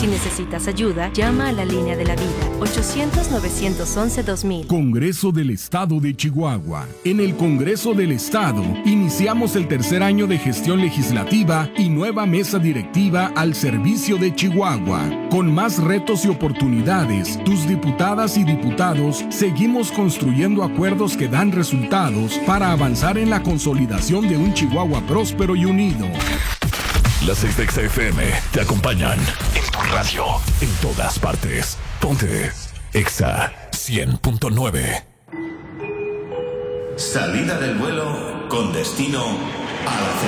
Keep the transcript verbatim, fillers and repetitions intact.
necesitas ayuda, llama a la línea de la vida, ochocientos, novecientos once, dos mil. Congreso del Estado de Chihuahua. En el Congreso del Estado, iniciamos el tercer año de gestión legislativa y nueva mesa directiva al servicio de Chihuahua. Con más retos y oportunidades, tus diputadas y diputados seguimos construyendo acuerdos que dan resultados para avanzar en la consolidación de un Chihuahua próspero y unido. Las seis de Exa F M te acompañan en tu radio, en todas partes. Ponte Exa cien punto nueve. Salida del vuelo con destino a la